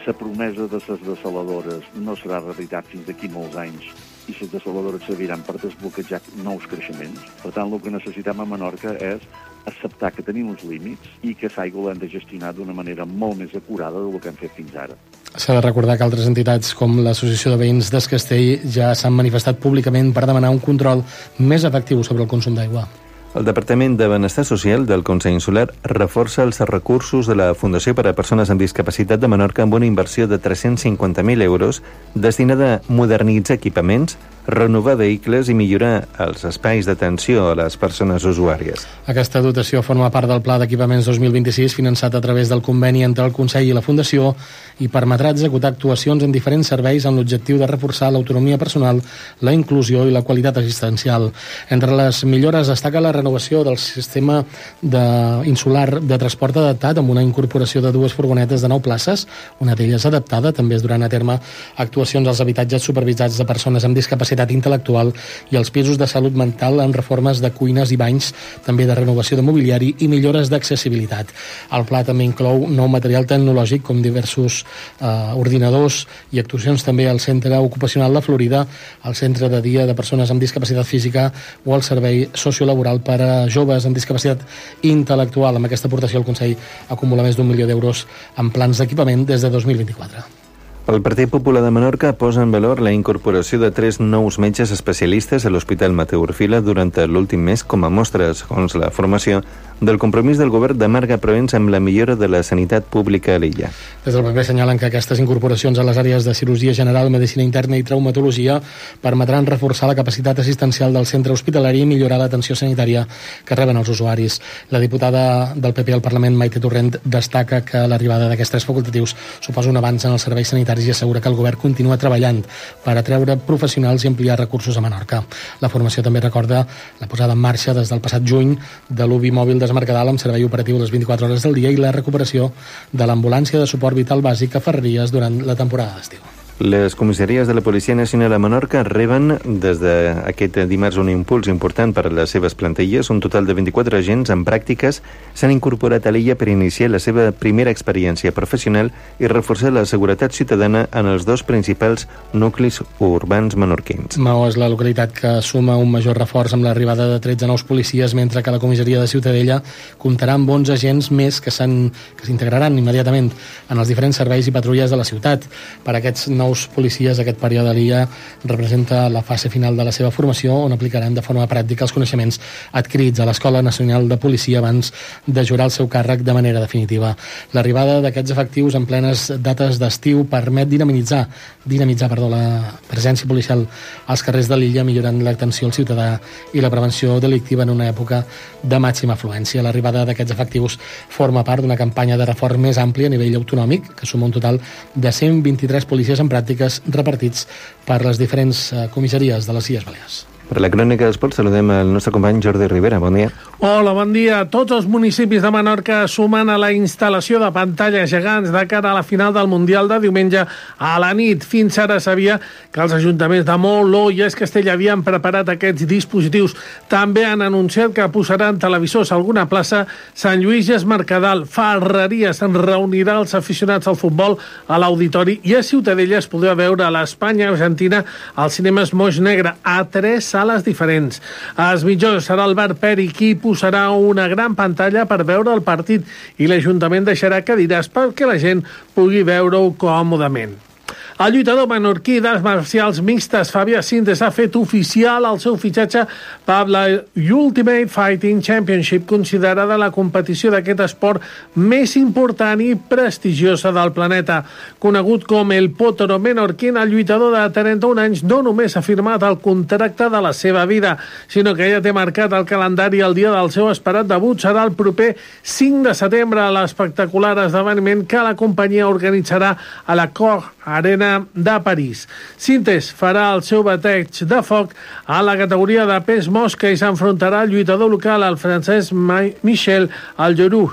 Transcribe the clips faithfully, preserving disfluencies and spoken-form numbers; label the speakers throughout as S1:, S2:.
S1: la promesa de les desaladores no serà realitat fins d'aquí molts anys i les desaladores serviran per desbloquejar nous creixements. Per tant, el que necessitem a Menorca és acceptar que tenim uns límits i que l'aigua l'hem de gestionar d'una manera molt més acurada del que hem fet fins ara.
S2: S'ha de recordar que altres entitats com l'Associació de Veïns d'Es Castell ja s'han manifestat públicament per demanar un control més efectiu sobre el consum d'aigua.
S3: El Departament de Benestar Social del Consell Insular reforça els recursos de la Fundació per a Persones amb Discapacitat de Menorca amb una inversió de tres-cents cinquanta mil euros destinada a modernitzar equipaments, renovar vehicles i millorar els espais d'atenció a les persones usuàries.
S2: Aquesta dotació forma part del Pla d'Equipaments dos mil vint-i-sis finançat a través del conveni entre el Consell i la Fundació i permetrà executar actuacions en diferents serveis amb l'objectiu de reforçar l'autonomia personal, la inclusió i la qualitat assistencial. Entre les millores destaca la renovació del sistema de insular de transport adaptat amb una incorporació de dues furgonetes de nou places, una d'elles adaptada. També es duran a terme actuacions als habitatges supervisats de persones amb discapacitat intel·lectual i els pisos de salut mental amb reformes de cuines i banys, també de renovació de mobiliari i millores d'accessibilitat. El pla també inclou nou material tecnològic com diversos eh, ordinadors i actuacions també al Centre Ocupacional La Florida, al Centre de Dia de Persones amb Discapacitat Física o al Servei Sociolaboral per a joves amb discapacitat intel·lectual. Amb aquesta aportació el Consell acumula més d'un milió d'euros en plans d'equipament des de dos mil vint-i-quatre.
S3: El Partit Popular de Menorca posa en valor la incorporació de tres nous metges especialistes a l'Hospital Mateu Orfila durant l'últim mes com a mostra, segons la formació, del compromís del govern de Marga Proens amb la millora de la sanitat pública a l'illa.
S2: Des del P P senyalen que aquestes incorporacions a les àrees de cirurgia general, medicina interna i traumatologia permetran reforçar la capacitat assistencial del centre hospitalari i millorar l'atenció sanitària que reben els usuaris. La diputada del P P al Parlament, Maite Torrent, destaca que l'arribada d'aquests tres facultatius suposa un avanç en els serveis sanitaris i assegura que el govern continua treballant per atreure professionals i ampliar recursos a Menorca. La formació també recorda la posada en marxa des del passat juny de l'U B I mòbil d'Es Mercadal amb servei operatiu les vint-i-quatre hores del dia i la recuperació de l'ambulància de suport vital bàsic a Ferreries durant la temporada d'estiu.
S3: Les comissaries de la Policia Nacional a Menorca reben des d'aquest dimarts un impuls important per a les seves plantilles. Un total de vint-i-quatre agents en pràctiques s'han incorporat a l'illa per iniciar la seva primera experiència professional i reforçar la seguretat ciutadana en els dos principals nuclis urbans menorquins.
S2: Maó és la localitat que suma un major reforç amb l'arribada de tretze nous policies, mentre que la comissaria de Ciutadella comptarà amb onze agents més que s'integraran immediatament en els diferents serveis i patrulles de la ciutat. Per aquests nous nous policies, aquest període a l'illa representa la fase final de la seva formació, on aplicaran de forma pràctica els coneixements adquirits a l'Escola Nacional de Policia abans de jurar el seu càrrec de manera definitiva. L'arribada d'aquests efectius en plenes dates d'estiu permet dinamitzar, dinamitzar perdó, la presència policial als carrers de l'illa, millorant l'atenció al ciutadà i la prevenció delictiva en una època de màxima afluència. L'arribada d'aquests efectius forma part d'una campanya de reforç més àmplia a nivell autonòmic, que suma un total de cent vint-i-tres policies en pràctiques repartits per les diferents comissaries de les Illes Balears.
S3: Per la crònica d'esports saludem el nostre company Jordi Rivera. Bon dia.
S4: Hola, bon dia. Tots els municipis de Menorca sumen a la instal·lació de pantalles gegants de cara a la final del Mundial de diumenge a la nit. Fins ara sabia que els ajuntaments de Maó i Es Castell havien preparat aquests dispositius. També han anunciat que posaran televisors a alguna plaça. Sant Lluís i Es Mercadal, Ferreries, se'n reunirà els aficionats al futbol a l'auditori i a Ciutadella es podrà veure a l'Espanya-Argentina als cinemes Moix Negre a tres sales diferents. A Es Mitjós serà el Bar Peri qui posarà una gran pantalla per veure el partit i l'Ajuntament deixarà cadires perquè la gent pugui veure-ho còmodament. El lluitador menorquí d'arts marcials mixtes Fabià Sintes ha fet oficial el seu fitxatge per la Ultimate Fighting Championship, considerada la competició d'aquest esport més important i prestigiosa del planeta. Conegut com el Potro menorquín, el lluitador de trenta-un anys no només ha firmat el contracte de la seva vida, sinó que ja té marcat el calendari. El dia del seu esperat debut serà el proper cinc de setembre a l'espectacular esdeveniment que la companyia organitzarà a la Cor Arena de París. Sintes farà el seu bateig de foc a la categoria de pes mosca i s'enfrontarà al lluitador local, el francès Michel Algeroux,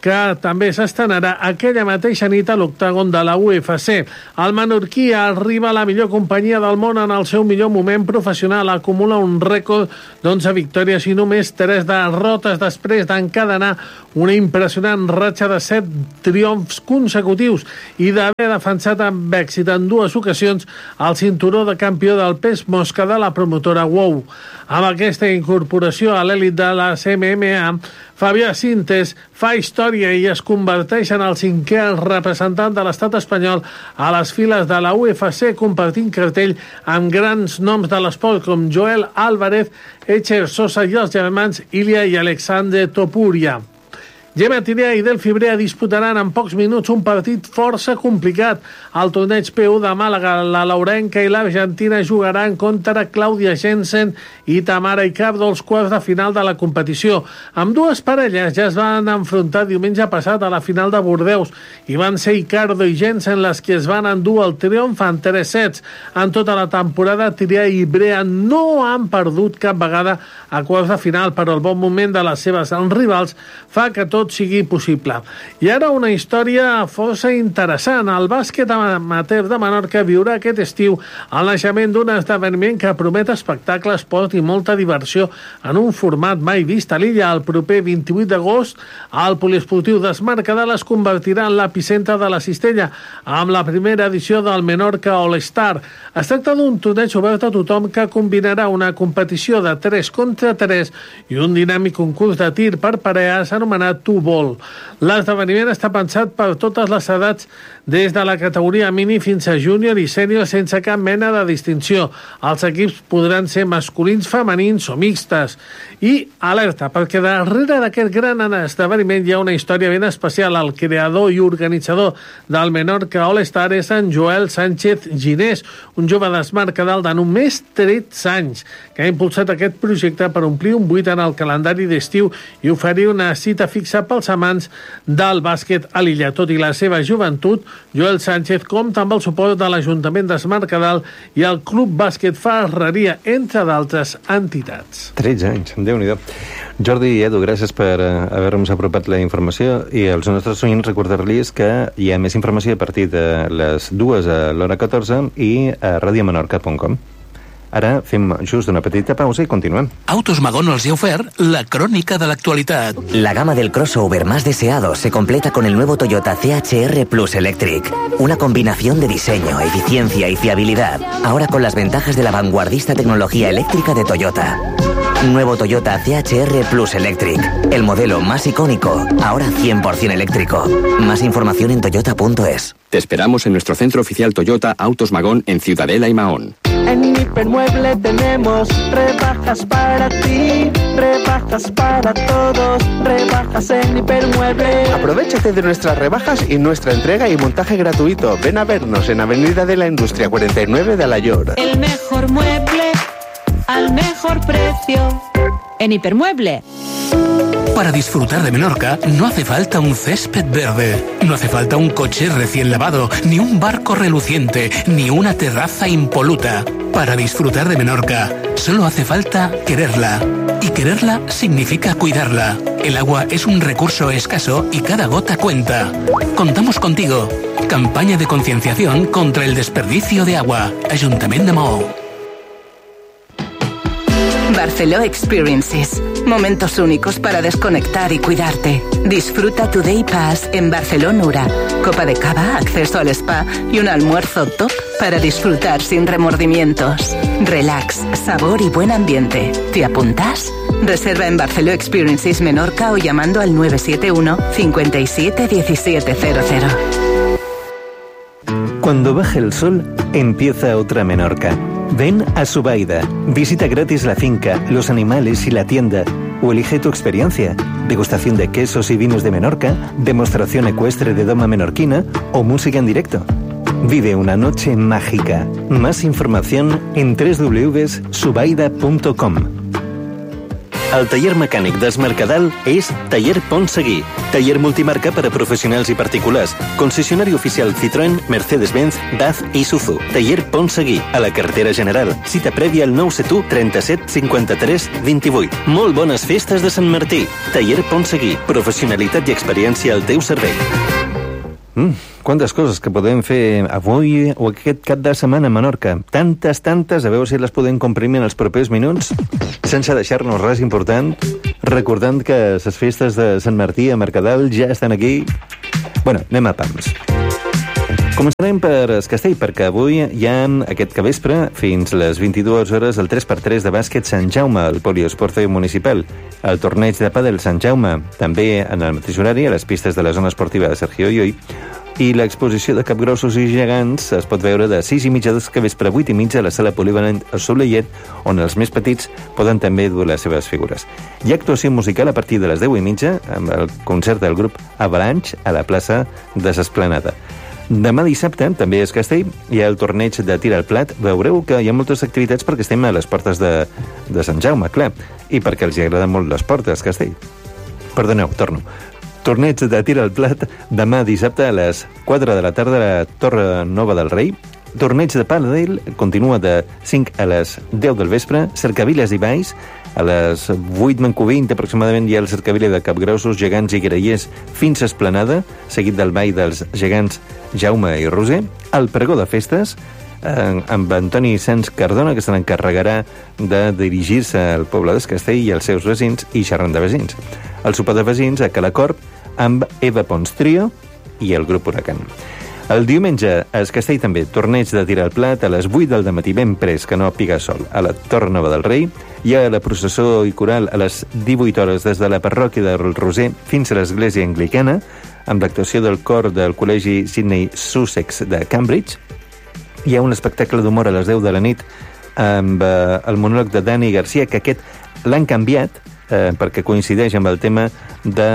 S4: que també s'estrenarà aquella mateixa nit a l'octàgon de la U F C. El menorquí arriba a la millor companyia del món en el seu millor moment professional. Acumula un rècord d'onze victòries i només tres derrotes després d'encadenar una impressionant ratxa de set triomfs consecutius i d'haver defensat amb èxit en dues ocasions el cinturó de campió del pes mosca de la promotora WOW. Amb aquesta incorporació a l'èlit de la M M A, Fabià Sintes fa història i es converteix en el cinquè representant de l'estat espanyol a les files de la U F C, compartint cartell amb grans noms de l'esport com Joel Álvarez, Echer Sosa i els germans Ilya i Alexander Topuria. Gemma Tirea i Delphi Brea disputaran en pocs minuts un partit força complicat. Al torneig P u de Màlaga, la laurenca i l'argentina jugaran contra Clàudia Jensen i Tamara Icardo als quarts de final de la competició. Ambdues parelles ja es van enfrontar diumenge passat a la final de Bordeus i van ser Icardo i Jensen les que es van endur el triomf en tres sets. En tota la temporada, Tirea i Brea no han perdut cap vegada a quarts de final, però el bon moment de les seves rivals fa que tot sigui possible. I ara una història força interessant. El bàsquet amateur de Menorca viurà aquest estiu el naixement d'un esdeveniment que promet espectacle, esport i molta diversió en un format mai vist a l'illa. El proper vint-i-vuit d'agost, el poliesportiu d'Esmarcadal es convertirà en l'epicentre de la cistella amb la primera edició del Menorca All-Star. Es tracta d'un torneig obert a tothom que combinarà una competició de tres contra tres i un dinàmic concurs de tir per parelles anomenat Two-Ball. L'esdeveniment està pensat per totes les edats, des de la categoria mini fins a júnior i sènior, sense cap mena de distinció. Els equips podran ser masculins, femenins o mixtes. I alerta, perquè darrere d'aquest gran esdeveniment hi ha una història ben especial. El creador i organitzador del Menorca All-Star és en Joel Sánchez Ginés, un jove d'Esmarcadal de només tretze anys, que ha impulsat aquest projecte per omplir un buit en el calendari d'estiu i oferir una cita fixa pels amants del bàsquet a l'illa. Tot i la seva joventut, Joel Sánchez compta amb el suport de l'Ajuntament d'Esmarcadal i el Club Bàsquet Ferreria, entre d'altres entitats.
S3: tretze anys, Déu-n'hi-do. Jordi i Edu, gràcies per haver-nos apropat la informació, i als nostres oients recordar-los que hi ha més informació a partir de les dues a l'hora catorze i a radiomenorca punt com. Ara fem just una petita pausa i continuem.
S5: Autos Magón els ha ofert la crònica de l'actualitat.
S6: La gama del crossover más deseado se completa con el nuevo Toyota C H R Plus Electric. Una combinación de diseño, eficiencia y fiabilidad. Ahora con las ventajas de la vanguardista tecnología eléctrica de Toyota. Nuevo Toyota C H R Plus Electric. El modelo más icónico, ahora cien por ciento eléctrico. Más información en toyota punto es.
S7: Te esperamos en nuestro centro oficial Toyota Autos Magón en Ciudadela y Mahón.
S8: En Hipermueble tenemos rebajas para ti, rebajas para todos, rebajas en Hipermueble.
S9: Aprovéchate de nuestras rebajas y nuestra entrega y montaje gratuito. Ven a vernos en Avenida de la Industria cuarenta y nueve de Alayor.
S10: El mejor mueble al mejor precio en Hipermueble.
S5: Para disfrutar de Menorca no hace falta un césped verde, no hace falta un coche recién lavado, ni un barco reluciente, ni una terraza impoluta. Para disfrutar de Menorca solo hace falta quererla. Y quererla significa cuidarla. El agua es un recurso escaso y cada gota cuenta. Contamos contigo. Campaña de concienciación contra el desperdicio de agua. Ayuntamiento de Maó.
S11: Barceló Experiences. Momentos únicos para desconectar y cuidarte. Disfruta tu Day Pass en Barceló Nura. Copa de cava, acceso al spa y un almuerzo top para disfrutar sin remordimientos. Relax, sabor y buen ambiente. ¿Te apuntas? Reserva en Barceló Experiences Menorca o llamando al nueve siete uno, cinco siete, uno siete cero cero.
S3: Cuando baje el sol, empieza otra Menorca. Ven a Subaida, visita gratis la finca, los animales y la tienda, o elige tu experiencia: degustación de quesos y vinos de Menorca, demostración ecuestre de doma menorquina o música en directo. Vive una noche mágica. Más información en doble u doble u doble u punto subaida punto com.
S12: El taller mecànic d'Es Mercadal és Taller Ponsegui, taller multimarca per a professionals i particulars, concessionari oficial Citroën, Mercedes-Benz, D A Z i Isuzu. Taller Ponsegui, a la carretera General. Cita prèvia al nou set u trenta-set cinquanta-tres vint-i-vuit. Molt bones festes de Sant Martí. Taller Ponsegui, professionalitat i experiència al teu servei.
S3: Mm, quantes coses que podem fer avui o aquest cap de setmana a Menorca. Tantes, tantes, a veure si les podem comprimir en els propers minuts, sense deixar-nos res important, recordant que les festes de Sant Martí a Mercadal ja estan aquí. Bueno, anem a pams. Començarem per el castell, perquè avui hi ha aquest capvespre, fins les vint-i-dues hores, el tres per tres de bàsquet Sant Jaume, al Poliesporte Municipal, el torneig de pàdel Sant Jaume, també en el mateix horari, a les pistes de la zona esportiva de Sergio Llull, i l'exposició de capgrossos i gegants es pot veure de sis i mitja del capvespre a vuit i mitja a la sala polivalent Soleillet, on els més petits poden també dur les seves figures. Hi ha actuació musical a partir de les deu i mitja, amb el concert del grup Avalanche a la plaça de l'Esplanada. Demà dissabte, també és Castell, hi ha el torneig de tir al plat. Veureu que hi ha moltes activitats perquè estem a les portes de, de Sant Jaume, clar, i perquè els agraden molt les portes, Castell. Perdoneu, torno. Torneig de tir al plat demà dissabte a les quatre de la tarda a la Torre Nova del Rei. Torneig de pàdel continua de cinc a les deu del vespre. Cercaviles i balls a les vuit menys vint aproximadament hi ha el cercavile de capgrossos, gegants i grallers fins a Esplanada, seguit del ball dels gegants Jaume i Roser. El pregó de festes eh, amb Antoni Sanz Cardona, que se n'encarregarà de dirigir-se al poble d'Escastell i als seus veïns i xerrant de veïns. El sopar de veïns a Calacor amb Eva Pons Trio i el grup Huracan. El diumenge a Escastell també torneig de tir al plat a les vuit del dematí ben pres, que no piga sol, a la Torre Nova del Rei. Hi ha la processó i coral a les divuit hores des de la parròquia del Roser fins a l'església anglicana, amb l'actuació del cor del col·legi Sydney Sussex de Cambridge. Hi ha un espectacle d'humor a les deu de la nit amb eh, el monòleg de Dani Garcia, que aquest l'han canviat eh, perquè coincideix amb el tema de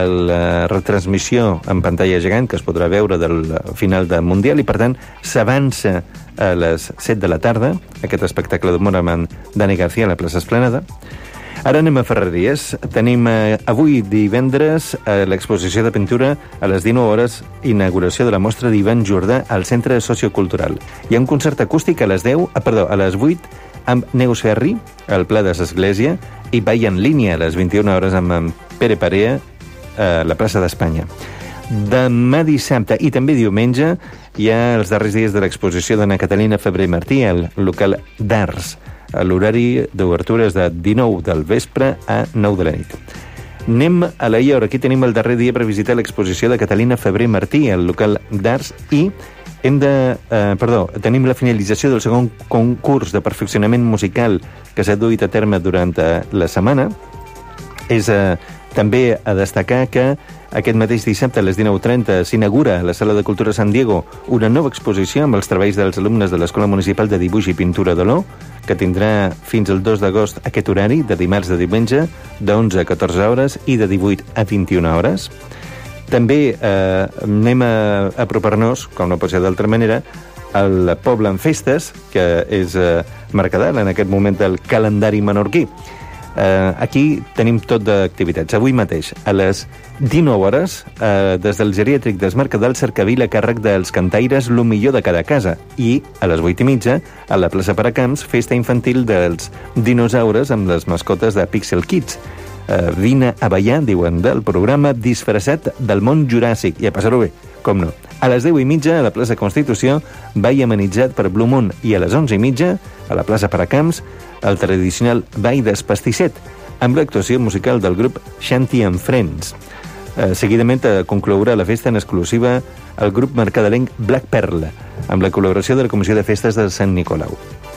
S3: la retransmissió en pantalla gegant que es podrà veure del final del Mundial, i per tant s'avança a les set de la tarda aquest espectacle d'humor amb en Dani Garcia a la plaça Esplanada. Ara anem a Ferreries. Tenim eh, avui divendres eh, l'exposició de pintura a les dinou hores, inauguració de la mostra d'Ivan Jordà al Centre Sociocultural. Hi ha un concert acústic a les deu, ah, perdó, a les vuit amb Neus Ferri al Pla de l'Església, i ball en línia a les vint-i-una hores amb en Pere Parea a la plaça d'Espanya. Demà dissabte i també diumenge hi ha els darrers dies de l'exposició d'Anna Catalina Febrer Martí al local d'Arts. L'horari d'obertura és de dinou del vespre a nou de la nit. Anem a la I A, aquí tenim el darrer dia per visitar l'exposició de Catalina Febrer Martí al local d'Arts, i hem de, eh, perdó, tenim la finalització del segon concurs de perfeccionament musical que s'ha duit a terme durant eh, la setmana. És eh, també a destacar que aquest mateix dissabte a les dinou trenta s'inaugura a la Sala de Cultura San Diego una nova exposició amb els treballs dels alumnes de l'Escola Municipal de Dibuix i Pintura d'Oló, que tindrà fins al dos d'agost aquest horari, de dimarts a diumenge, d'onze a catorze hores i de divuit a vint-i-una hores. També eh, anem a apropar-nos, com no pot ser d'altra manera, al poble en festes, que és eh, Mercadal, en aquest moment del calendari menorquí. Eh, aquí tenim tot d'activitats. Avui mateix, a les dinou hores, eh, des del geriàtric des Mercadal, cercavila a càrrec dels cantaires lo millor de cada casa. I a les vuit i mitja, a la plaça Paracamps, festa infantil dels dinosaures amb les mascotes de Pixel Kids. Uh, vine a ballar, diuen, del programa disfressat del món juràssic, i a passar-ho bé, com no. A les deu i mitja, a la plaça Constitució, ball amenitzat per Blue Moon, i a les onze i mitja, a la plaça Paracamps, el tradicional ball d'Espastisset, amb l'actuació musical del grup Shanty and Friends. Uh, seguidament uh, conclourà la festa en exclusiva el grup mercadalenc Black Pearl, amb la col·laboració de la Comissió de Festes de Sant Nicolau.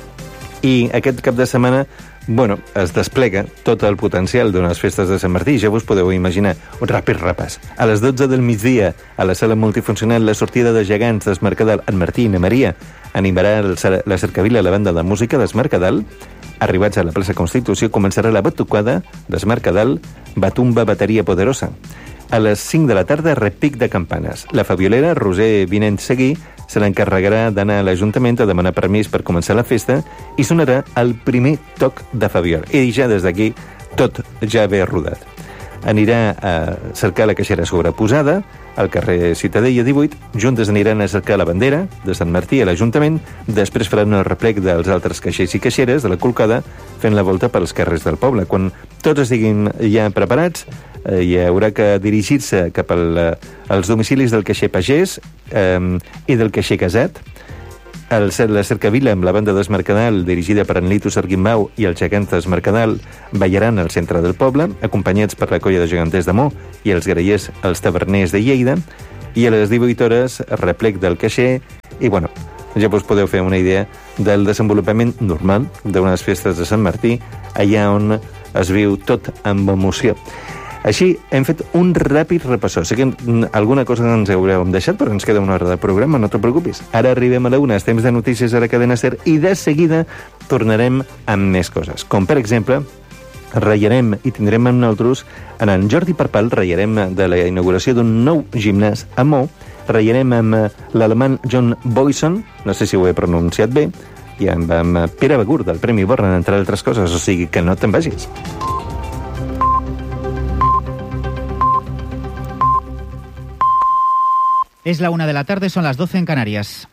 S3: I aquest cap de setmana, bueno, es desplega tot el potencial d'unes festes de Sant Martí. Ja vos podeu imaginar, un ràpid repàs. A les dotze del migdia, a la sala multifuncional, la sortida de gegants d'Es Mercadal, en Martí i na Maria animarà el, la cercavila a la banda de música d'Es Mercadal. Arribats a la plaça Constitució, començarà la batucada d'Es Mercadal, Batumba Bateria Poderosa. A les cinc de la tarda, repic de campanes. La fabiolera, Roser Vinent Seguí, se l'encarregarà d'anar a l'Ajuntament a demanar permís per començar la festa i sonarà el primer toc de Fabiol. I ja des d'aquí tot ja ve rodat. Anirà a cercar la caixera sobreposada al carrer Ciutadella divuit, juntes aniran a cercar la bandera de Sant Martí a l'Ajuntament, després faran el replec dels altres caixers i caixeres de la Colcada, fent la volta pels carrers del poble. Quan tots estiguin ja preparats, eh, hi haurà que dirigir-se cap al, als domicilis del caixer pagès eh, i del caixer casat. El, la cercavila amb la banda d'Es Mercadal, dirigida per en Litus Arguimbau i els gegants d'Es Mercadal, ballaran al centre del poble, acompanyats per la colla de geganters de Mo i els grallers els taverners de Lleida, i a les divuit hores replec del caixer, i bueno, ja us podeu fer una idea del desenvolupament normal d'unes festes de Sant Martí, allà on es viu tot amb emoció. Així, hem fet un ràpid repassó. Sé que alguna cosa ens haurem deixat, però ens queda una hora de programa, no te preocupis. Ara arribem a la una, temps de notícies a la cadena SER, i de seguida tornarem amb més coses. Com, per exemple, ratllarem i tindrem amb nosaltres en en Jordi Parpal, ratllarem de la inauguració d'un nou gimnàs a Mo, ratllarem amb l'alemany John Boyson, no sé si ho he pronunciat bé, i amb, amb Pere Begur, del Premi Born, entre altres coses, o sigui que no te'n vagis.
S13: Es la una de la tarde, son las doce en Canarias.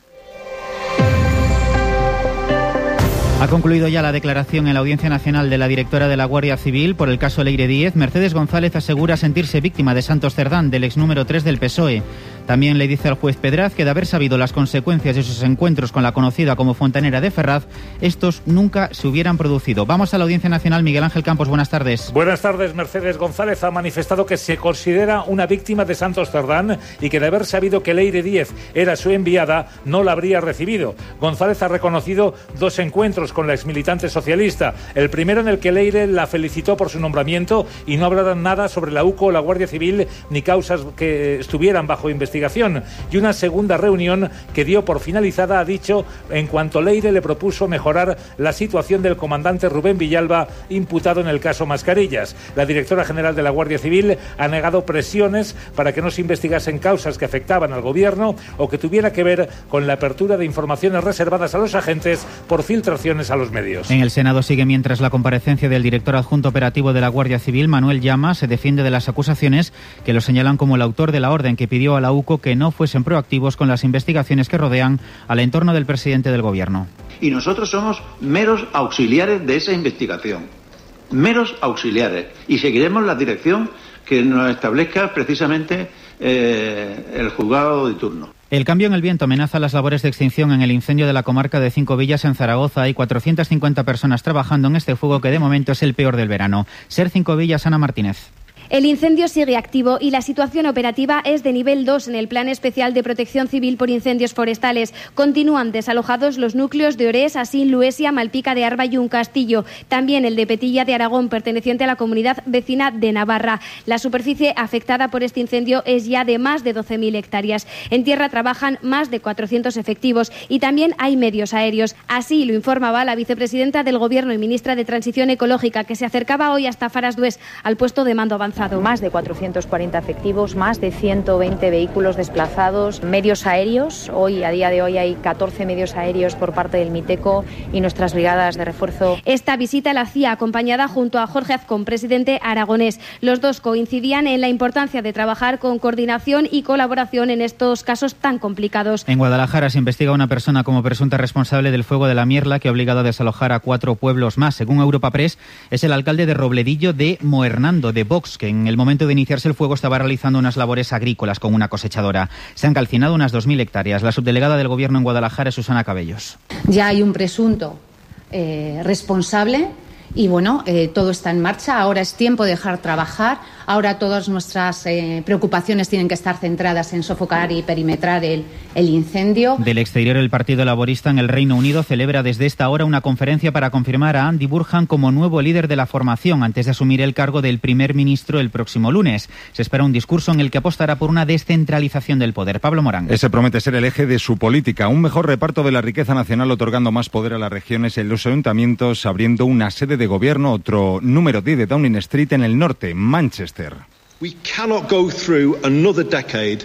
S13: Ha concluido ya la declaración en la Audiencia Nacional de la directora de la Guardia Civil por el caso Leire Díez. Mercedes González asegura sentirse víctima de Santos Cerdán, del ex número tres del P S O E. También le dice al juez Pedraz que de haber sabido las consecuencias de sus encuentros con la conocida como Fontanera de Ferraz, estos nunca se hubieran producido. Vamos a la Audiencia Nacional. Miguel Ángel Campos, buenas tardes.
S14: Buenas tardes. Mercedes González ha manifestado que se considera una víctima de Santos Cerdán y que de haber sabido que Leire Díez era su enviada, no la habría recibido. González ha reconocido dos encuentros con la exmilitante socialista. El primero en el que Leire la felicitó por su nombramiento y no hablaron nada sobre la U C O, la Guardia Civil ni causas que estuvieran bajo investigación. Y una segunda reunión que dio por finalizada, ha dicho, en cuanto Leire le propuso mejorar la situación del comandante Rubén Villalba, imputado en el caso Mascarillas. La directora general de la Guardia Civil ha negado presiones para que no se investigasen causas que afectaban al gobierno o que tuviera que ver con la apertura de informaciones reservadas a los agentes por filtraciones a los medios.
S13: En el Senado sigue mientras la comparecencia del director adjunto operativo de la Guardia Civil, Manuel Llama, se defiende de las acusaciones que lo señalan como el autor de la orden que pidió a la U C O que no fuesen proactivos con las investigaciones que rodean al entorno del presidente del gobierno.
S15: Y nosotros somos meros auxiliares de esa investigación, meros auxiliares, y seguiremos la dirección que nos establezca precisamente eh, el juzgado de turno.
S13: El cambio en el viento amenaza las labores de extinción en el incendio de la comarca de Cinco Villas en Zaragoza. Hay cuatrocientas cincuenta personas trabajando en este fuego que de momento es el peor del verano. SER Cinco Villas, Ana Martínez.
S16: El incendio sigue activo y la situación operativa es de nivel dos en el Plan Especial de Protección Civil por Incendios Forestales. Continúan desalojados los núcleos de Orés, Asín, Luesia, Malpica de Arba y un Castillo. También el de Petilla de Aragón, perteneciente a la comunidad vecina de Navarra. La superficie afectada por este incendio es ya de más de doce mil hectáreas. En tierra trabajan más de cuatrocientos efectivos y también hay medios aéreos. Así lo informaba la vicepresidenta del Gobierno y ministra de Transición Ecológica, que se acercaba hoy hasta Faras Dués, al puesto de mando avanzado.
S17: Más de cuatrocientos cuarenta efectivos, más de ciento veinte vehículos desplazados, medios aéreos. Hoy, a día de hoy, hay catorce medios aéreos por parte del MITECO y nuestras brigadas de refuerzo.
S16: Esta visita la hacía acompañada junto a Jorge Azcón, presidente aragonés. Los dos coincidían en la importancia de trabajar con coordinación y colaboración en estos casos tan complicados.
S13: En Guadalajara se investiga a una persona como presunta responsable del fuego de la Mierla, que ha obligado a desalojar a cuatro pueblos más. Según Europa Press, es el alcalde de Robledillo de Moernando, de Vox, que en el momento de iniciarse el fuego estaba realizando unas labores agrícolas con una cosechadora. Se han calcinado unas dos mil hectáreas. La subdelegada del Gobierno en Guadalajara es Susana Cabellos.
S18: Ya hay un presunto eh, responsable y bueno, eh, todo está en marcha. Ahora es tiempo de dejar trabajar. Ahora todas nuestras eh, preocupaciones tienen que estar centradas en sofocar y perimetrar el, el incendio.
S13: Del exterior, el Partido Laborista en el Reino Unido celebra desde esta hora una conferencia para confirmar a Andy Burnham como nuevo líder de la formación antes de asumir el cargo del primer ministro el próximo lunes. Se espera un discurso en el que apostará por una descentralización del poder. Pablo Morán.
S19: Ese promete ser el eje de su política, un mejor reparto de la riqueza nacional otorgando más poder a las regiones en los ayuntamientos, abriendo una sede de gobierno, otro número diez de Downing Street en el norte, Manchester.
S20: We cannot go through another decade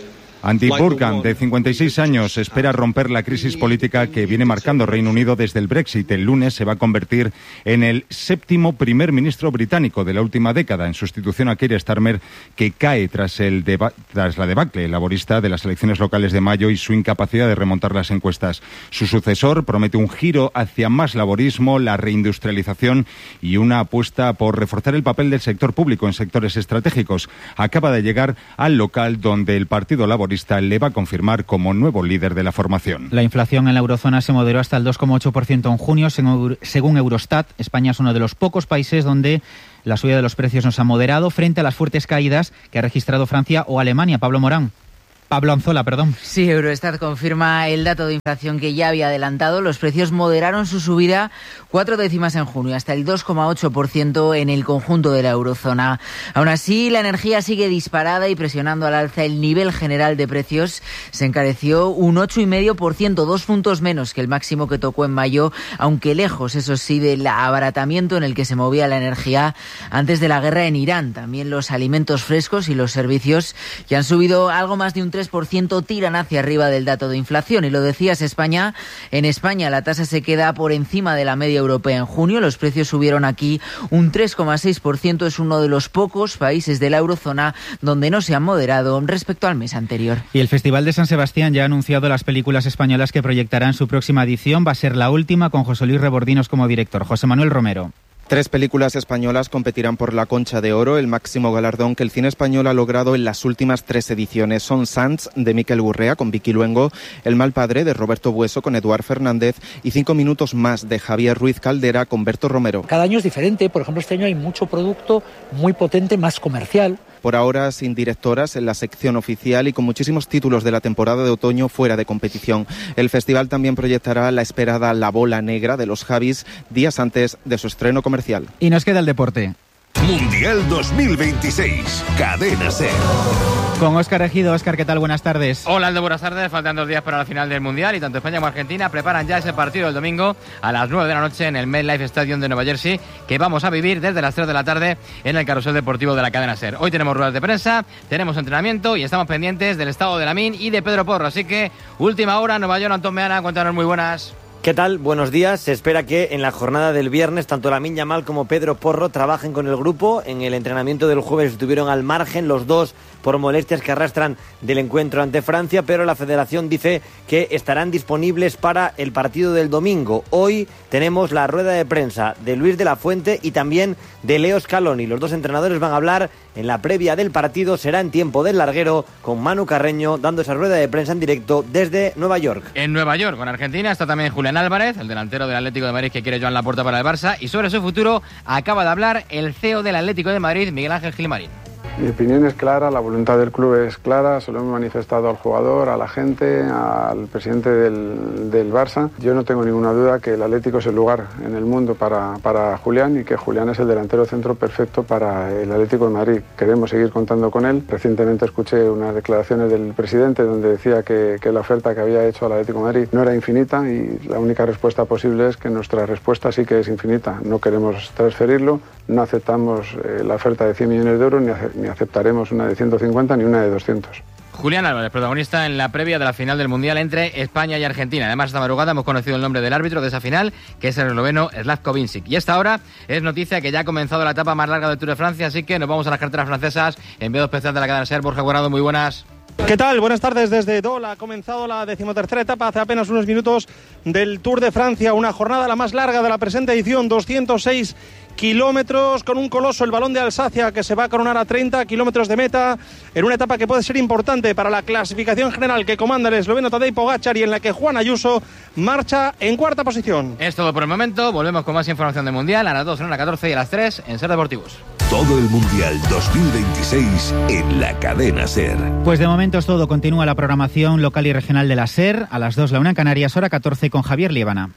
S19: Andy Burgan, de cincuenta y seis años, espera romper la crisis política que viene marcando Reino Unido desde el Brexit. El lunes se va a convertir en el séptimo primer ministro británico de la última década, en sustitución a Keir Starmer, que cae tras, el deba- tras la debacle laborista de las elecciones locales de mayo y su incapacidad de remontar las encuestas. Su sucesor promete un giro hacia más laborismo, la reindustrialización y una apuesta por reforzar el papel del sector público en sectores estratégicos. Acaba de llegar al local donde el Partido Laborista le va a confirmar como nuevo líder de la formación.
S13: La inflación en la eurozona se moderó hasta el dos coma ocho por ciento en junio, según Eurostat. España es uno de los pocos países donde la subida de los precios nos ha moderado frente a las fuertes caídas que ha registrado Francia o Alemania. Pablo Morán. Pablo Anzola, perdón.
S20: Sí, Eurostat confirma el dato de inflación que ya había adelantado. Los precios moderaron su subida cuatro décimas en junio, hasta el dos coma ocho por ciento en el conjunto de la eurozona. Aún así, la energía sigue disparada y presionando al alza el nivel general de precios. Se encareció un ocho coma cinco por ciento, dos puntos menos que el máximo que tocó en mayo, aunque lejos, eso sí, del abaratamiento en el que se movía la energía antes de la guerra en Irán. También los alimentos frescos y los servicios, que han subido algo más de un tres por ciento, tiran hacia arriba del dato de inflación. Y lo decías, España. En España la tasa se queda por encima de la media europea en junio. Los precios subieron aquí un tres coma seis por ciento. Es uno de los pocos países de la eurozona donde no se han moderado respecto al mes anterior.
S13: Y el Festival de San Sebastián ya ha anunciado las películas españolas que proyectarán su próxima edición. Va a ser la última, con José Luis Rebordinos como director. José Manuel Romero.
S21: Tres películas españolas competirán por la Concha de Oro, el máximo galardón que el cine español ha logrado en las últimas tres ediciones. Son Sants, de Miquel Gurrea, con Vicky Luengo, El mal padre, de Roberto Bueso, con Eduard Fernández, y Cinco minutos más, de Javier Ruiz Caldera, con Berto Romero.
S22: Cada año es diferente. Por ejemplo, este año hay mucho producto muy potente, más comercial.
S21: Por ahora sin directoras en la sección oficial y con muchísimos títulos de la temporada de otoño fuera de competición. El festival también proyectará la esperada La bola negra de los Javis días antes de su estreno comercial.
S13: Y nos queda el deporte.
S23: Mundial dos mil veintiséis, Cadena SER.
S13: Con Óscar Ejido. Óscar, ¿qué tal? Buenas tardes.
S24: Hola, Aldo, buenas tardes. Faltan dos días para la final del Mundial y tanto España como Argentina preparan ya ese partido del domingo a las nueve de la noche en el MetLife Stadium de Nueva Jersey, que vamos a vivir desde las tres de la tarde en el carrusel deportivo de la cadena SER. Hoy tenemos ruedas de prensa, tenemos entrenamiento y estamos pendientes del estado de Lamine y de Pedro Porro. Así que, última hora, Nueva York, Antón Meana, cuéntanos, muy buenas.
S25: ¿Qué tal? Buenos días. Se espera que en la jornada del viernes tanto Lamine Yamal como Pedro Porro trabajen con el grupo. En el entrenamiento del jueves estuvieron al margen los dos por molestias que arrastran del encuentro ante Francia, pero la federación dice que estarán disponibles para el partido del domingo. Hoy tenemos la rueda de prensa de Luis de la Fuente y también de Leo Scaloni. Los dos entrenadores van a hablar en la previa del partido. Será en tiempo del larguero, con Manu Carreño dando esa rueda de prensa en directo desde Nueva York.
S24: En Nueva York, con Argentina, está también Julián Álvarez, el delantero del Atlético de Madrid que quiere Joan Laporta para el Barça, y sobre su futuro acaba de hablar el C E O del Atlético de Madrid, Miguel Ángel Gilmarín.
S26: Mi opinión es clara, la voluntad del club es clara, se lo hemos manifestado al jugador, a la gente, al presidente del, del Barça. Yo no tengo ninguna duda que el Atlético es el lugar en el mundo para, para Julián y que Julián es el delantero centro perfecto para el Atlético de Madrid. Queremos seguir contando con él. Recientemente escuché unas declaraciones del presidente donde decía que, que la oferta que había hecho al Atlético de Madrid no era infinita y la única respuesta posible es que nuestra respuesta sí que es infinita. No queremos transferirlo, no aceptamos eh, la oferta de cien millones de euros ni, ni aceptaremos una de ciento cincuenta ni una de doscientos.
S24: Julián Álvarez, protagonista en la previa de la final del Mundial entre España y Argentina. Además, esta madrugada hemos conocido el nombre del árbitro de esa final, que es el esloveno Slavko Vincic. Y esta hora es noticia que ya ha comenzado la etapa más larga del Tour de Francia, así que nos vamos a las carreteras francesas. Enviado especial de la cadena SER, Borja Guarado, muy buenas.
S27: ¿Qué tal? Buenas tardes desde Dole. Ha comenzado la decimotercera etapa hace apenas unos minutos del Tour de Francia. Una jornada la más larga de la presente edición, doscientos seis kilómetros, con un coloso, el Balón de Alsacia, que se va a coronar a treinta kilómetros de meta, en una etapa que puede ser importante para la clasificación general que comanda el esloveno Tadej Pogačar y en la que Juan Ayuso marcha en cuarta posición.
S24: Es todo por el momento. Volvemos con más información del Mundial a las dos, en la catorce y a las tres en SER Deportivos.
S23: Todo el Mundial dos mil veintiséis en la cadena SER.
S13: Pues de momento es todo. Continúa la programación local y regional de la SER. A las dos, la una en Canarias, hora catorce, con Javier Liébana.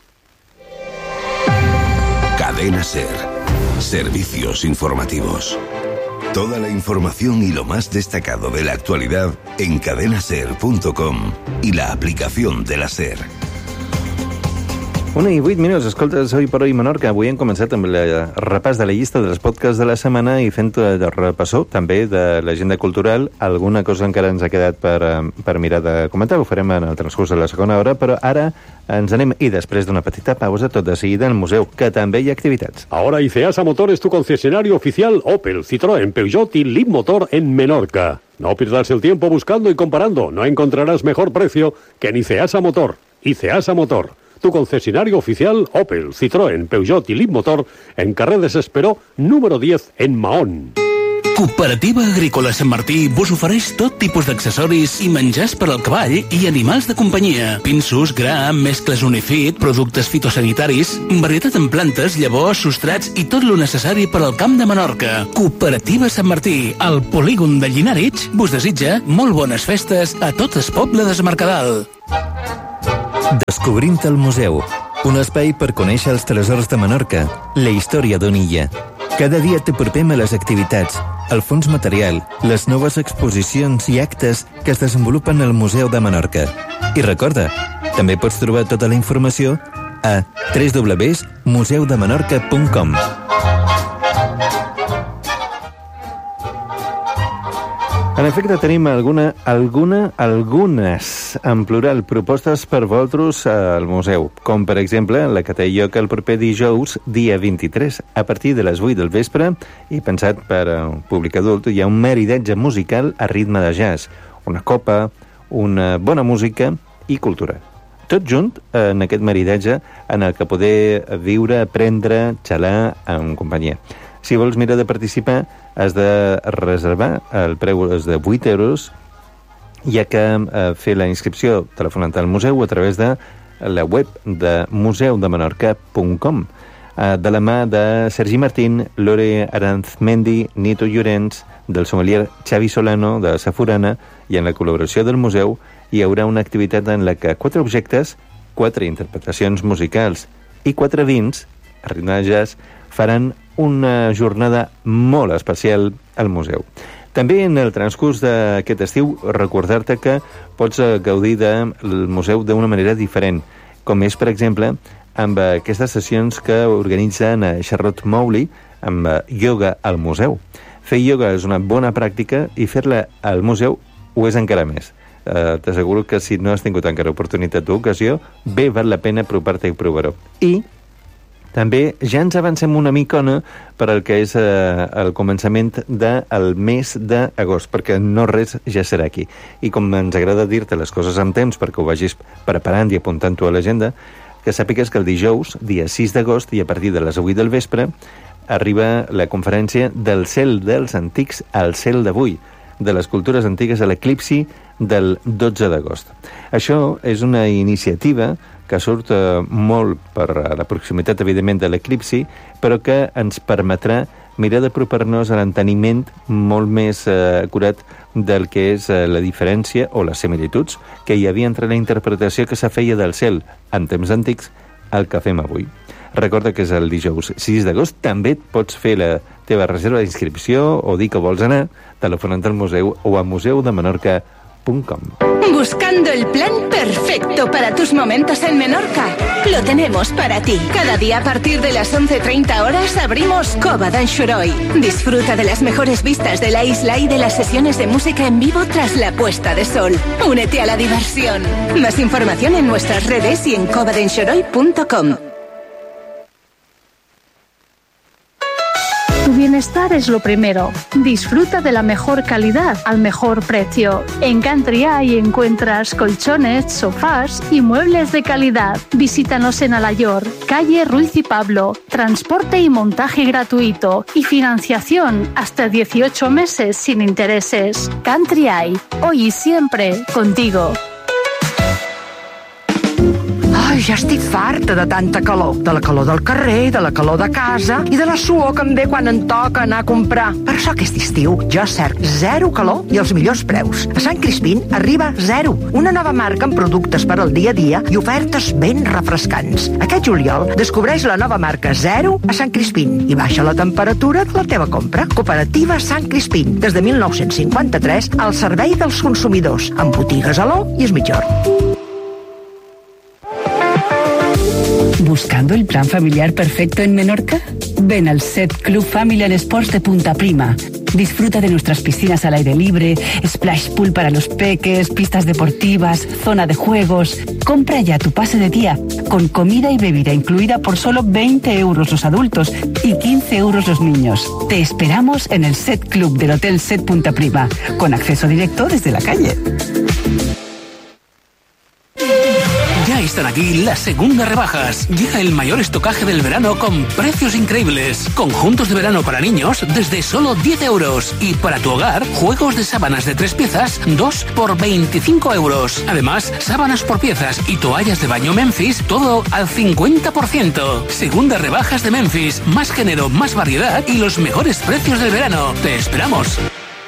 S23: Cadena SER. Servicios informativos. Toda la información y lo más destacado de la actualidad en cadena ser punto com y la aplicación de la SER.
S3: Una i vuit minuts, escoltes Hoy por Hoy Menorca. Avui hem començat amb el repàs de la llista dels podcasts de la setmana i fent el repassó també de l'agenda cultural. Alguna cosa encara ens ha quedat per, per mirar de comentar, ho farem en el transcurs de la segona hora, però ara ens anem, i després d'una petita pausa, tot de seguida al museu, que també hi ha activitats.
S1: Ahora Iceasa Motor es tu concesionario oficial Opel, Citroën, Peugeot y Leapmotor en Menorca. No pierdas el tiempo buscando y comparando, no encontrarás mejor precio que en Iceasa Motor. Iceasa Motor, tu concesionario oficial Opel, Citroën, Peugeot i Leapmotor en carrer Desesperó, número diez, en Mahón.
S5: Cooperativa Agrícola Sant Martí vos ofereix tot tipus d'accessoris i menjars per al cavall i animals de companyia. Pinsos, gra, mescles Unifit, productes fitosanitaris, varietat en plantes, llavors, substrats i tot lo necessari per al camp de Menorca. Cooperativa Sant Martí, al polígon de Llinarig, vos desitja molt bones festes a tot el poble de Mercadal.
S2: Descobrint el museu, un espai per conèixer els tresors de Menorca, la història d'una illa. Cada dia t'apropem a les activitats, el fons material, les noves exposicions i actes que es desenvolupen al Museu de Menorca. I recorda, també pots trobar tota la informació a w w w punt museu de menorca punt com.
S3: En efecte, tenim alguna, alguna, algunes, en plural, propostes per vosaltres al museu, com per exemple la que té lloc el proper dijous, dia vint-i-tres, a partir de les vuit del vespre, i pensat per un públic adult, hi ha un maridatge musical a ritme de jazz, una copa, una bona música i cultura. Tot junt en aquest maridatge en el que poder viure, aprendre, xalar en companyia. Si vols mirar de participar, has de reservar, el preu és de vuit euros, hi ha que eh, fer la inscripció telefonant al museu a través de la web de museu de menorca punt com, eh, de la mà de Sergi Martín, Lore Aranzmendi, Nito Llorenç, del sommelier Xavi Solano, de Safurana, i en la col·laboració del museu hi haurà una activitat en la que quatre objectes, quatre interpretacions musicals i quatre vins, a ritme de jazz, faran una jornada molt especial al museu. També en el transcurs d'aquest estiu recordar-te que pots gaudir del museu d'una manera diferent, com és, per exemple, amb aquestes sessions que organitzen a Charlotte Mowley amb ioga al museu. Fer ioga és una bona pràctica i fer-la al museu ho és encara més. Uh, t'asseguro que si no has tingut encara oportunitat o ocasió, bé val la pena apropar-te i provar-ho. I també ja ens avancem una micona per al que és eh, el començament del mes d'agost, perquè no res ja serà aquí. I com ens agrada dir-te les coses amb temps perquè ho vagis preparant i apuntant-ho a l'agenda, que sàpigues que el dijous, dia sis d'agost, i a partir de les vuit del vespre, arriba la conferència del cel dels antics al cel d'avui, de les cultures antigues a l'eclipsi del dotze d'agost. Això és una iniciativa que surt eh, molt per la proximitat, evidentment, de l'eclipsi, però que ens permetrà mirar d'apropar-nos a l'enteniment molt més eh, acurat del que és eh, la diferència o les similituds que hi havia entre la interpretació que se feia del cel en temps antics al que fem avui. Recorda que és el dijous sis d'agost. També pots fer la teva reserva d'inscripció o dir que vols anar telefonant al museu o a museu de menorca punt com.
S11: Buscando el plan perfecto para tus momentos en Menorca. Lo tenemos para ti. Cada día a partir de las once treinta horas abrimos Cova d'en Xoroi. Disfruta de las mejores vistas de la isla y de las sesiones de música en vivo tras la puesta de sol. Únete a la diversión. Más información en nuestras redes y en cova d'en xoroi punto com.
S4: Tu bienestar es lo primero. Disfruta de la mejor calidad al mejor precio. En Country Eye encuentras colchones, sofás y muebles de calidad. Visítanos en Alayor, calle Ruiz y Pablo. Transporte y montaje gratuito y financiación hasta dieciocho meses sin intereses. Country Eye, hoy y siempre contigo.
S6: Ai, ja estic farta de tanta calor. De la calor del carrer, de la calor de casa i de la suor que em ve quan em toca anar a comprar. Per això aquest estiu jo cerc zero calor i els millors preus. A Sant Crispín arriba Zero, una nova marca amb productes per al dia a dia i ofertes ben refrescants. Aquest juliol descobreix la nova marca Zero a Sant Crispín i baixa la temperatura de la teva compra. Cooperativa Sant Crispín, des de mil nou-cents cinquanta-tres al servei dels consumidors, amb botigues a l'O i es mitjor.
S7: ¿Buscando el plan familiar perfecto en Menorca? Ven al Set Club Family and Sports de Punta Prima. Disfruta de nuestras piscinas al aire libre, splash pool para los peques, pistas deportivas, zona de juegos. Compra ya tu pase de día con comida y bebida incluida por solo veinte euros los adultos y quince euros los niños. Te esperamos en el Set Club del Hotel Set Punta Prima, con acceso directo desde la calle.
S5: Ya están aquí las segundas rebajas. Llega el mayor estocaje del verano con precios increíbles. Conjuntos de verano para niños desde solo diez euros. Y para tu hogar, juegos de sábanas de tres piezas, dos por veinticinco euros. Además, sábanas por piezas y toallas de baño Memphis, todo al cincuenta por ciento. Segundas rebajas de Memphis. Más género, más variedad y los mejores precios del verano. Te esperamos.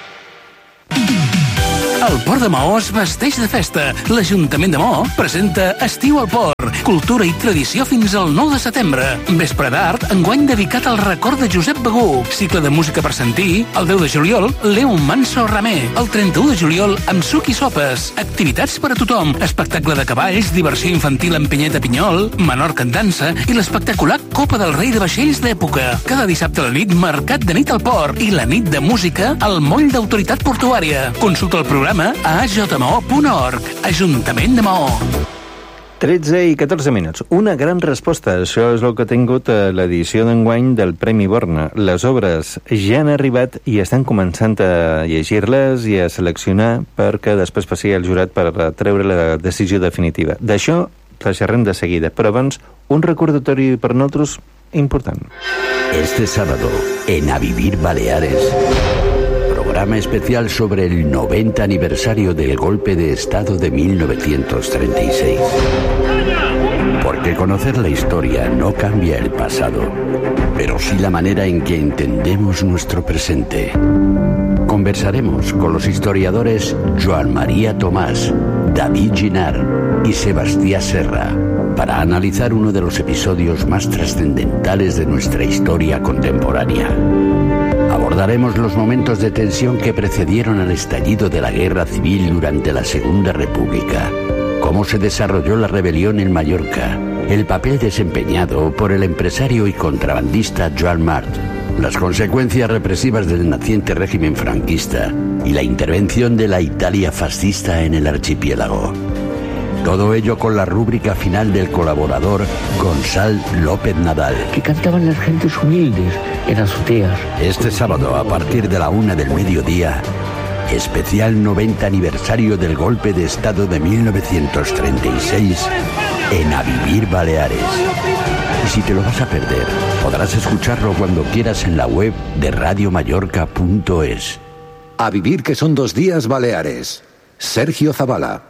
S5: El Port de Maó es vesteix de festa. L'Ajuntament de Maó presenta Estiu al Port, cultura i tradició fins al nou de setembre. Vespre d'art, enguany dedicat al record de Josep Begú. Cicle de música per sentir. El deu de juliol, Leo Manso Ramé. El trenta-u de juliol, amb suc i sopes. Activitats per a tothom. Espectacle de cavalls, diversió infantil amb pinyeta pinyol, Menorca en dansa i l'espectacular Copa del Rei de vaixells d'època. Cada dissabte a la nit, mercat de nit al port i la nit de música al moll d'autoritat portuària. Consulta el programa a a j m o punt org. Ajuntament de Maó.
S3: tretze i catorze minuts. Una gran resposta. Això és el que ha tingut l'edició d'enguany del Premi Born. Les obres ja han arribat i estan començant a llegir-les i a seleccionar perquè després passi el jurat per treure la decisió definitiva. D'això xerrem de seguida, però abans un recordatori per nosaltres important.
S8: Este sábado, en A Vivir Baleares, programa especial sobre el noventa aniversario del golpe de Estado de mil novecientos treinta y seis. Porque conocer la historia no cambia el pasado, pero sí la manera en que entendemos nuestro presente. Conversaremos con los historiadores Joan María Tomás, David Ginar y Sebastián Serra para analizar uno de los episodios más trascendentales de nuestra historia contemporánea. Abordaremos los momentos de tensión que precedieron al estallido de la Guerra Civil durante la Segunda República, cómo se desarrolló la rebelión en Mallorca, el papel desempeñado por el empresario y contrabandista Joan Mart, las consecuencias represivas del naciente régimen franquista y la intervención de la Italia fascista en el archipiélago. Todo ello con la rúbrica final del colaborador Gonzalo López Nadal,
S9: que cantaban las gentes humildes en azoteas.
S8: Este sábado, a partir de la una del mediodía, especial noventa aniversario del golpe de Estado de mil novecientos treinta y seis en A Vivir Baleares. Y si te lo vas a perder, podrás escucharlo cuando quieras en la web de radio mallorca punto es.
S10: A vivir, que son dos días Baleares. Sergio Zavala.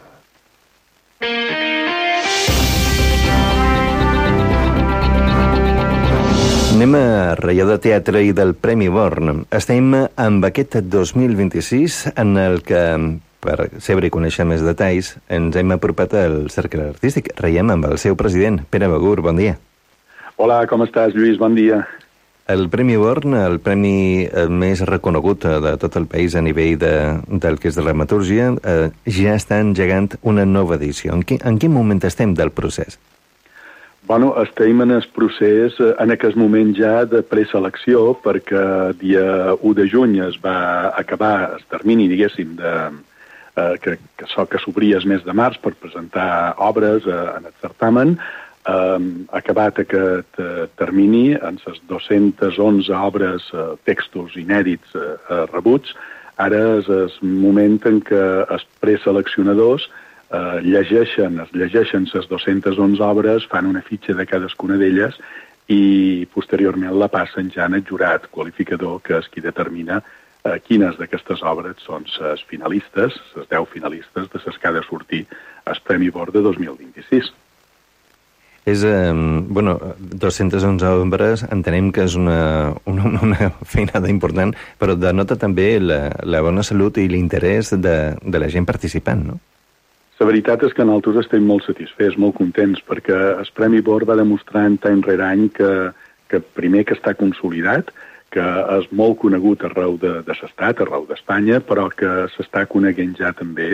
S3: Anem a Reial de Teatre i del Premi Born. Estem amb aquest dos mil vint-i-sis en el que, per saber i conèixer més detalls, ens hem apropat al cercle artístic. Reiem amb el seu president, Pere Begur. Bon dia.
S12: Hola, com estàs, Lluís? Bon dia.
S3: El Premi Born, el premi més reconegut de tot el país a nivell de, del que és de dramatúrgia, eh, ja està engegant una nova edició. En, qui, en quin moment estem del procés?
S12: Bueno, estem en el procés, en aquest moment ja de preselecció, perquè dia u de juny es va acabar el termini, diguéssim, de, eh, que, que, so, que s'obria el mes de març per presentar obres eh, en el certamen. Um, acabat aquest uh, termini, en les dos-centes onze obres, uh, textos inèdits uh, uh, rebuts, ara és el moment en què els preseleccionadors uh, llegeixen, es llegeixen les dos-centes onze obres, fan una fitxa de cadascuna d'elles i posteriorment la passen ja en el jurat qualificador, que és qui determina uh, quines d'aquestes obres són les finalistes, les deu finalistes de les que ha de sortir el Premi Born de dos mil vint-i-sis.
S3: És, eh, bueno, dos-centes onze obres, entenem que és una, una, una feinada important, però denota també la, la bona salut i l'interès de, de la gent participant, no?
S12: La veritat és que nosaltres estem molt satisfets, molt contents, perquè el Premi Born va demostrant any rere any que, que primer que està consolidat, que és molt conegut arreu de, de l'estat, arreu d'Espanya, però que s'està coneguent ja també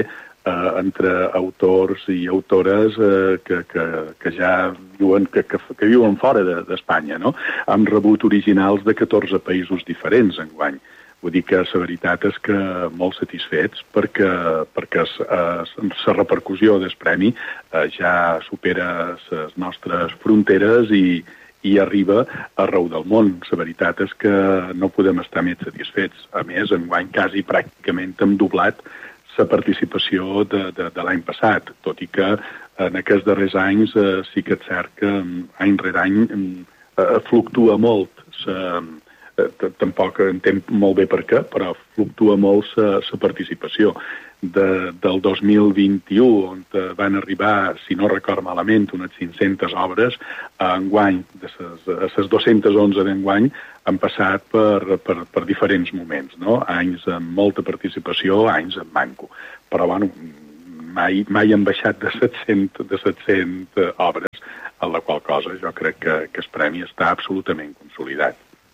S12: eh, entre autors i autores eh, que, que, que ja viuen, que, que, que viuen fora d'Espanya, no? Hem rebut originals de catorze països diferents enguany. Vull dir que la veritat és que molt satisfets perquè, perquè la repercussió del premi eh, ja supera les nostres fronteres i, i arriba arreu del món. La veritat és que no podem estar més satisfets. A més, enguany quasi pràcticament hem doblat la participació de, de, de l'any passat, tot i que en aquests darrers anys eh, sí que és cert que any rere any eh, fluctua molt la tampoc entenc molt bé per què, però fluctua molt la participació. De, del dos mil vint-i-u, on van arribar, si no record malament, unes cinc-centes obres, a enguany, de les dues-centes onze d'enguany, han passat per, per, per diferents moments, no? Anys amb molta participació, anys amb manco. Però, bueno, mai, mai han baixat de set-centes, de set-centes obres, a la qual cosa jo crec que, que el premi està absolutament consolidat.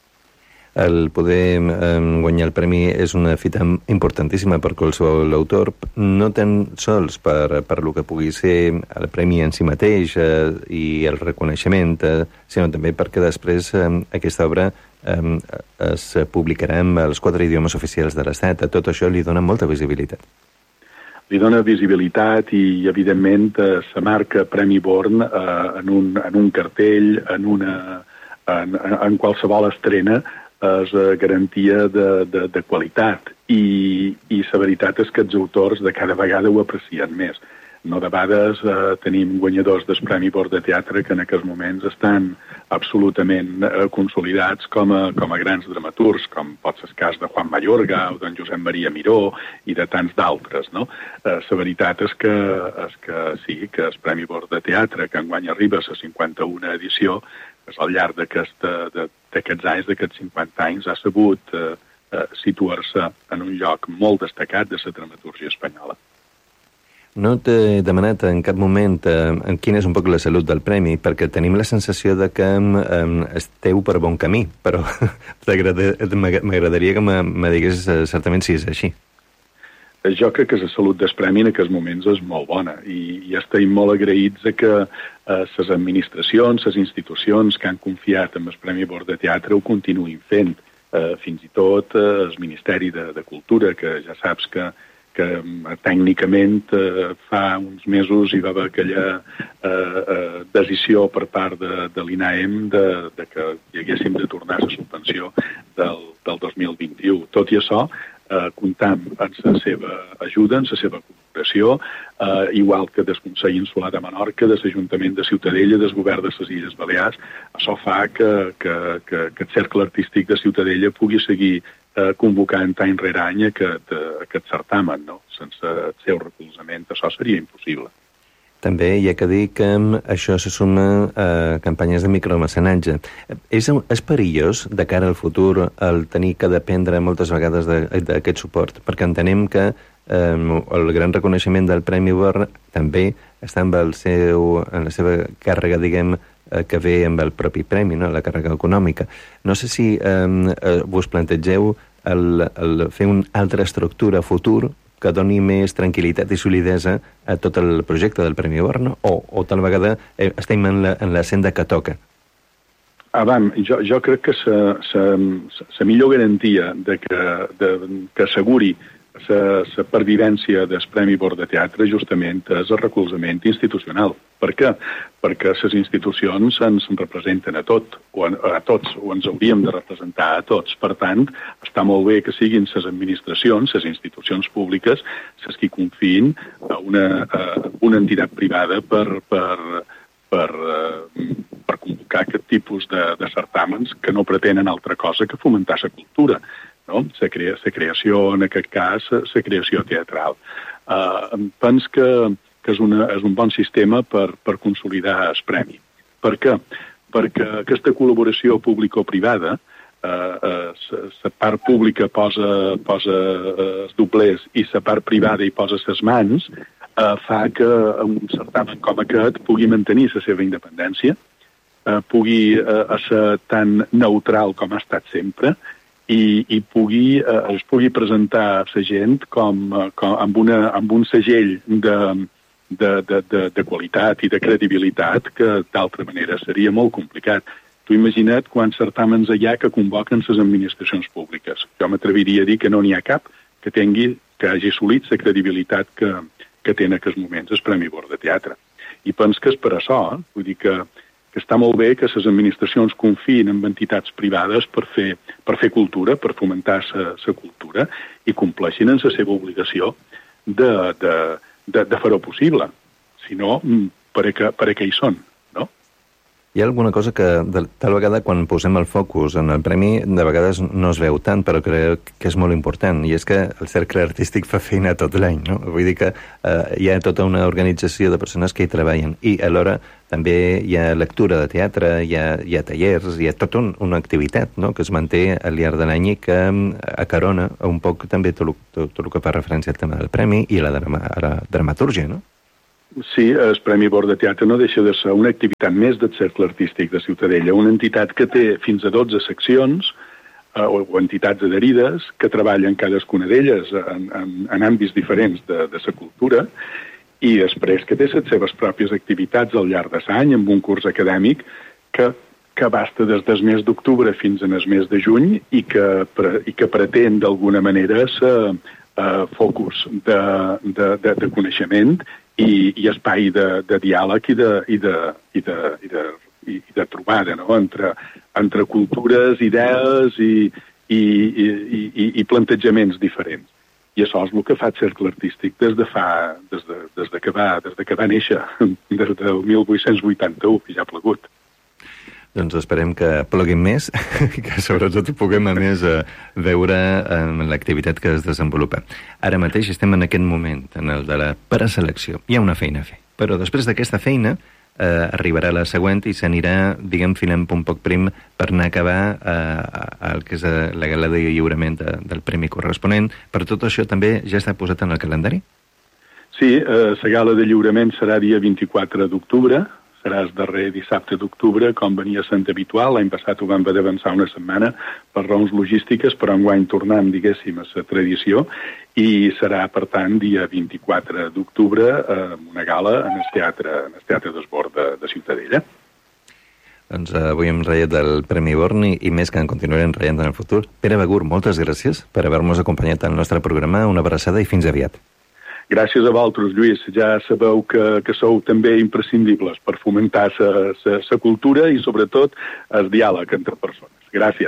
S3: El poder eh, guanyar el premi és una fita importantíssima per qualsevol autor, no tan sols per, per el que pugui ser el premi en si mateix eh, i el reconeixement, eh, sinó també perquè després eh, aquesta obra eh, es publicarà en els quatre idiomes oficials de l'Estat. A tot això li dona molta visibilitat.
S12: Li dona visibilitat i, evidentment, eh, se marca Premi Born eh, en, un, en un cartell, en, una, en, en qualsevol estrena, és garantia de, de, de qualitat i, i la veritat és que els autors de cada vegada ho aprecien més. No de vegades eh, tenim guanyadors del Premi Born de Teatre que en aquests moments estan absolutament eh, consolidats com a, com a grans dramaturgs, com pot ser el cas de Juan Mayorga o d'en Josep Maria Miró i de tants d'altres, no? Eh, la veritat és que, és que sí, que el Premi Born de Teatre, que enguany arriba a la cinquanta-una edició, és al llarg d'aquests anys, d'aquests cinquanta anys, ha sabut eh, eh, situar-se en un lloc molt destacat de la dramatúrgia espanyola.
S3: No t'he demanat en cap moment eh, quina és un poc la salut del premi, perquè tenim la sensació de que eh, esteu per bon camí, però m'agradaria que me digués certament si és així.
S12: Jo crec que la salut del premi en aquests moments és molt bona i, i estem molt agraïts de que les eh, administracions, les institucions que han confiat en el Premi Born de Teatre ho continuïn fent. Eh, fins i tot eh, el Ministeri de, de Cultura, que ja saps que, que eh, tècnicament eh, fa uns mesos hi va haver aquella eh, eh, decisió per part de, de l'I N A E M de, de que hi haguéssim de tornar la subvenció del, del dos mil vint-i-u. Tot i això, Eh, comptam amb la seva ajuda, amb la seva cooperació, eh, igual que del Consell Insular de Menorca, de l'Ajuntament de Ciutadella, del Govern de les Illes Balears. Això fa que, que, que, que el Cercle Artístic de Ciutadella pugui seguir eh, convocant any rere any aquest, aquest certamen, no? Sense el seu recolzament això seria impossible.
S3: També hi ha que dir que això se suma a campanyes de micromecenatge. És, és perillós de cara al futur el tenir que dependre moltes vegades d'aquest suport, perquè entenem que eh, el gran reconeixement del Premi Born també està amb el seu, en la seva càrrega, diguem, eh, que ve amb el propi premi, no? La càrrega econòmica. No sé si eh, vos plantegeu el, el fer una altra estructura futur que doni més tranquil·litat i solidesa a tot el projecte del Premi Born, o, o tal vegada eh, estem en la, en la senda que toca?
S12: Abans, jo, jo crec que la millor garantia de que, de, que asseguri la pervivència del Premi Born de Teatre justament és el recolzament institucional. Per què? Perquè les institucions ens representen a tot, o a, a tots, o ens hauríem de representar a tots. Per tant, està molt bé que siguin les administracions, les institucions públiques, les que confiïn a una, a una entitat privada per, per, per, per convocar aquest tipus de, de certàmens que no pretenen altra cosa que fomentar la cultura. No? La, crea, la creació, en aquest cas, la creació teatral. Uh, penso que, que és, una, és un bon sistema per, per consolidar el premi. Per què? Perquè aquesta col·laboració público-privada, uh, la part pública posa, posa uh, els doblers i la part privada hi posa les mans, uh, fa que un certamen com aquest pugui mantenir la seva independència, uh, pugui uh, ser tan neutral com ha estat sempre, i, i pugui, eh, es pugui presentar a la gent com, com, amb, una, amb un segell de, de, de, de, de qualitat i de credibilitat que d'altra manera seria molt complicat. Tu imagina't quants certàmens hi ha que convoquen les administracions públiques. Jo m'atreviria a dir que no n'hi ha cap que tingui, que hagi assolit la credibilitat que, que té en aquests moments el Premi Bord de Teatre. I pens que és per això, eh? Vull dir que, que està molt bé que les administracions confiïn en entitats privades per fer, per fer cultura, per fomentar la cultura, i compleixin en la seva obligació de, de, de, de fer-ho possible. Si no, per a què, per a què hi són?
S3: Hi ha alguna cosa que, de, tal vegada, quan posem el focus en el premi, de vegades no es veu tant, però crec que és molt important, i és que el cercle artístic fa feina tot l'any, no? Vull dir que eh, hi ha tota una organització de persones que hi treballen, i alhora també hi ha lectura de teatre, hi ha, hi ha tallers, hi ha tota un, una activitat, no?, que es manté al llarg de l'any i que acarona un poc també tot, tot, tot el que fa referència al tema del premi i a la, drama, a la dramatúrgia, no?
S12: Sí, el Premi Bord de Teatre no deixa de ser una activitat més del Cercle Artístic de Ciutadella, una entitat que té fins a dotze seccions eh, o, o entitats adherides que treballen cadascuna d'elles en, en, en àmbits diferents de, de la cultura, i després que té les seves pròpies activitats al llarg de l'any amb un curs acadèmic que, que abasta des del mes d'octubre fins al mes de juny i que, pre, i que pretén d'alguna manera ser eh, focus de, de, de, de coneixement I, i espai de, de diàleg i de, i de, i de, i de, i de trobada, no?, entre, entre cultures, idees i, i, i, i, i plantejaments diferents. I això és el que fa el Cercle Artístic des de fa, des de, des de que va, des de que va néixer, des del mil vuit-cents vuitanta-u, que ja ha plegut.
S3: Doncs esperem que ploguin més, que sobretot puguem a més eh, veure eh, l'activitat que es desenvolupa. Ara mateix estem en aquest moment, en el de la preselecció. Hi ha una feina a fer, però després d'aquesta feina eh, arribarà la següent i s'anirà, diguem, filant un poc prim per anar a acabar eh, el que és la gala de lliurament de, del premi corresponent. Per tot això també ja està posat en el calendari?
S12: Sí, eh, la gala de lliurament serà dia vint-i-quatre d'octubre, serà el darrer dissabte d'octubre, com venia sent habitual. L'any passat ho vam haver d'avançar una setmana per raons logístiques, però enguany tornem, diguéssim, a la tradició, i serà, per tant, dia vint-i-quatre d'octubre, eh, una gala en el Teatre, en el Teatre d'Esbord de, de Ciutadella.
S3: Doncs uh, avui hem renyat del Premi Born i, i més que en continuarem renyant en el futur. Pere Begur, moltes gràcies per haver-nos acompanyat al nostre programa. Una abraçada i fins aviat.
S12: Gràcies a vosaltres, Lluís. Ja sabeu que, que sou també imprescindibles per fomentar la cultura i, sobretot, el diàleg entre persones. Gràcies.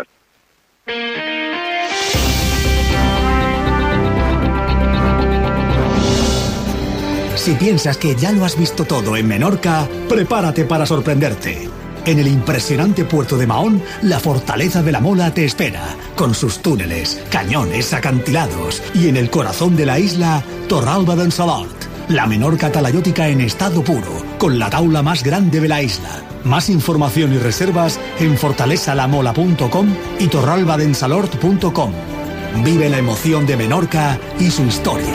S14: Si piensas que ya lo has visto todo en Menorca, prepárate para sorprenderte. En el impresionante puerto de Mahón, la fortaleza de la Mola te espera, con sus túneles, cañones, acantilados, y en el corazón de la isla, Torralba d'en Salort, la Menorca talayótica en estado puro, con la taula más grande de la isla. Más información y reservas en fortaleza la mola punto com y torralba d'en salort punto com. Vive la emoción de Menorca y su historia.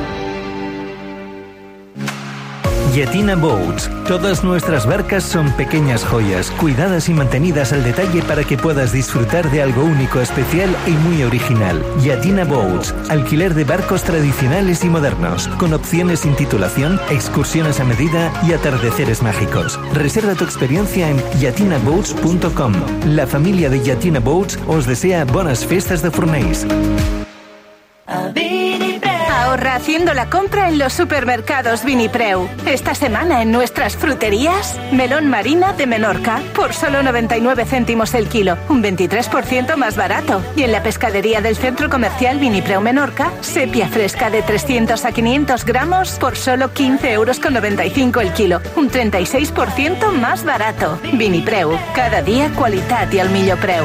S2: Yatina Boats. Todas nuestras barcas son pequeñas joyas, cuidadas y mantenidas al detalle para que puedas disfrutar de algo único, especial y muy original. Yatina Boats. Alquiler de barcos tradicionales y modernos, con opciones sin titulación, excursiones a medida y atardeceres mágicos. Reserva tu experiencia en yatina boats punto com. La familia de Yatina Boats os desea buenas fiestas de Fornells.
S11: Ahorra haciendo la compra en los supermercados Vinipreu. Esta semana en nuestras fruterías, melón marina de Menorca por solo noventa y nueve céntimos el kilo, un veintitrés por ciento más barato. Y en la pescadería del centro comercial Vinipreu Menorca, sepia fresca de trescientos a quinientos gramos por solo quince euros con noventa y cinco el kilo, un treinta y seis por ciento más barato. Vinipreu, cada día cualitat y al millor preu.